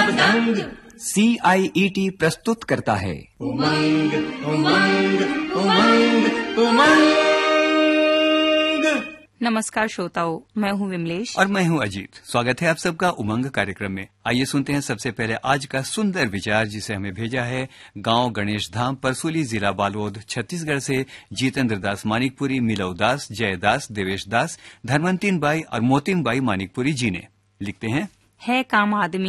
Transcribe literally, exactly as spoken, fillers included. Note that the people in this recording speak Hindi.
दबदंग। सी आई ई टी प्रस्तुत करता है उमंग उमंग उमंग उमंग। नमस्कार श्रोताओं, मैं हूं विमलेश और मैं हूं अजीत। स्वागत है आप सबका उमंग कार्यक्रम में। आइए सुनते हैं सबसे पहले आज का सुंदर विचार, जिसे हमें भेजा है गांव गणेश धाम, परसुली, जिला बालोद, छत्तीसगढ़ से जितेंद्र दास मानिकपुरी, मिलव दास, जय दास, देवेश दास, धनवंतीन बाई और मोतिन बाई मानिकपुरी जी ने। लिखते हैं, है काम आदमी